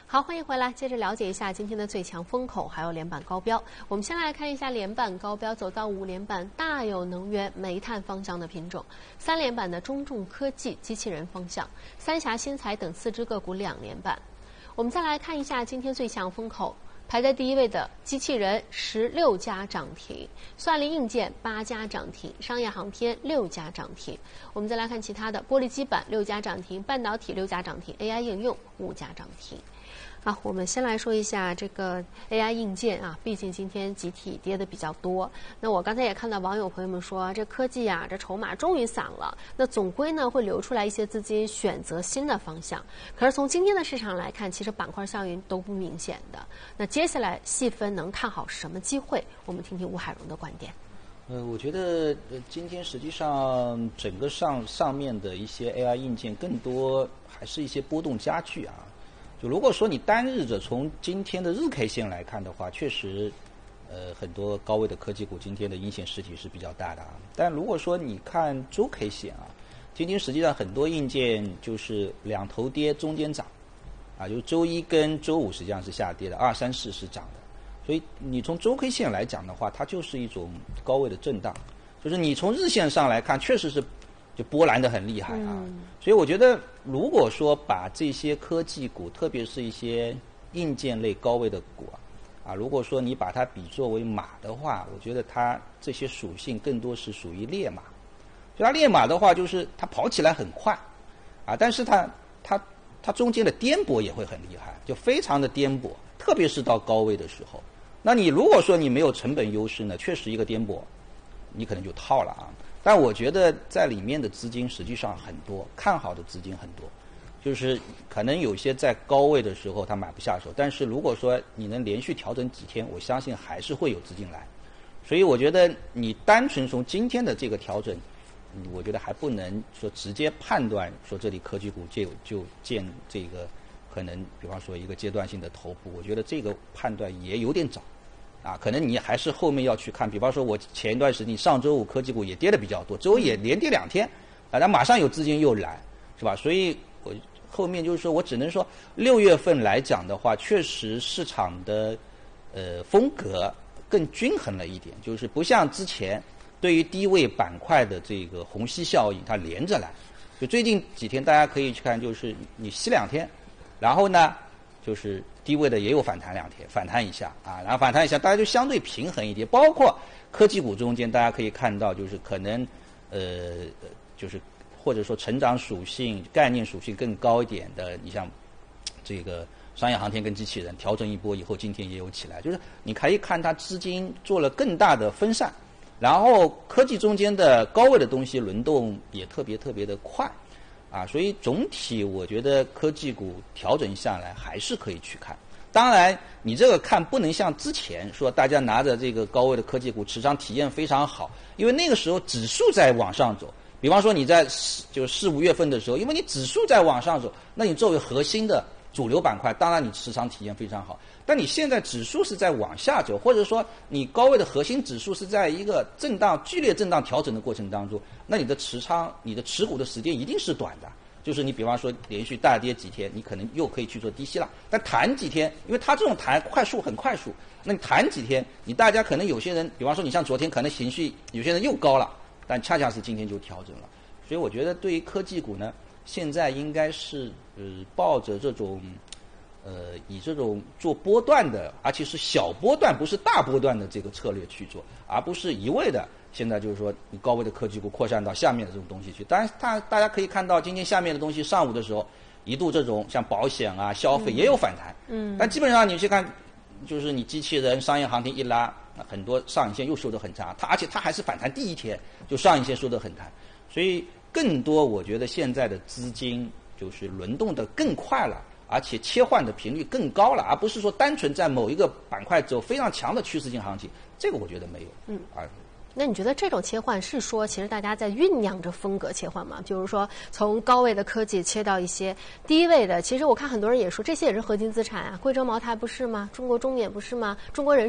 好，欢迎回来，接着了解一下今天的最强风口，还有连板高标。我们先来看一下连板高标，走到5连板大有能源、煤炭方向的品种；3连板的中重科技、机器人方向；三峡新材等4只个股2连板。我们再来看一下今天最强风口。排在第一位的机器人16家涨停，算力硬件8家涨停，商业航天6家涨停。我们再来看其他的，玻璃基板6家涨停，半导体6家涨停 ，AI 应用5家涨停。好，我们先来说一下这个 AI 硬件啊，毕竟今天集体跌的比较多。那我刚才也看到网友朋友们说，这科技啊，这筹码终于散了，那总归呢会流出来一些资金选择新的方向。可是从今天的市场来看，其实板块效应都不明显的。那接下来细分能看好什么机会？我们听听吴海荣的观点。 我觉得今天实际上整个上面的一些 AI 硬件更多还是一些波动加剧啊。就如果说你单日着从今天的日 K 线来看的话，确实，很多高位的科技股今天的阴线实体是比较大的啊。但如果说你看周 K 线啊，今天实际上很多硬件就是两头跌中间涨，啊，就是周一跟周五实际上是下跌的，2、3、4是涨的。所以你从周 K 线来讲的话，它就是一种高位的震荡。就是你从日线上来看，确实是就波澜的很厉害啊。所以我觉得，如果说把这些科技股，特别是一些硬件类高位的股啊，如果说你把它比作为马的话，我觉得它这些属性更多是属于烈马。就它烈马的话，就是它跑起来很快啊，但是它中间的颠簸也会很厉害，就非常的颠簸，特别是到高位的时候。那你如果说你没有成本优势呢，确实一个颠簸，你可能就套了啊。但我觉得在里面的资金实际上很多，看好的资金很多，就是可能有些在高位的时候他买不下手，但是如果说你能连续调整几天，我相信还是会有资金来。所以我觉得你单纯从今天的这个调整，我觉得还不能说直接判断说这里科技股就见这个可能比方说一个阶段性的头部，我觉得这个判断也有点早。啊，可能你还是后面要去看，比方说我前一段时间上周五科技股也跌得比较多，周一也连跌2天，啊，那马上有资金又来，是吧？所以我后面就是说我只能说6月份来讲的话，确实市场的风格更均衡了一点，就是不像之前对于低位板块的这个虹吸效应它连着来，就最近几天大家可以去看，就是你吸2天，然后呢就是低位的也有反弹2天，反弹一下啊，然后反弹一下，大家就相对平衡一点。包括科技股中间，大家可以看到，就是可能就是或者说成长属性、概念属性更高一点的，你像这个商业航天跟机器人调整一波以后，今天也有起来，就是你可以看它资金做了更大的分散，然后科技中间的高位的东西轮动也特别的快。啊，所以总体我觉得科技股调整下来还是可以去看。当然，你这个看不能像之前说大家拿着这个高位的科技股持仓体验非常好，因为那个时候指数在往上走。比方说你在4、5月份的时候，因为你指数在往上走，那你作为核心的主流板块，当然你持仓体验非常好。但你现在指数是在往下走，或者说你高位的核心指数是在一个剧烈震荡调整的过程当中，那你的持仓、你的持股的时间一定是短的。就是你比方说连续大跌几天，你可能又可以去做低吸了。但弹几天，因为它这种弹很快速，那你弹几天，你大家可能有些人，比方说你像昨天可能情绪有些人又高了，但恰恰是今天就调整了。所以我觉得对于科技股呢，现在应该是抱着这种以这种做波段的，而且是小波段，不是大波段的这个策略去做，而不是一味的现在就是说你高位的科技股扩散到下面的这种东西去。当然大家可以看到今天下面的东西上午的时候一度这种像保险啊消费也有反弹，但基本上你去看就是你机器人商业航天一拉，很多上影线又收得很差，而且它还是反弹第一天就上影线收得很惨。所以更多我觉得现在的资金就是轮动的更快了，而且切换的频率更高了，而不是说单纯在某一个板块走非常强的趋势性行情，这个我觉得没有。 那你觉得这种切换是说，其实大家在酝酿着风格切换吗？就是说，从高位的科技切到一些低位的，其实我看很多人也说，这些也是核心资产啊，贵州茅台不是吗？中国中冶不是吗？中国人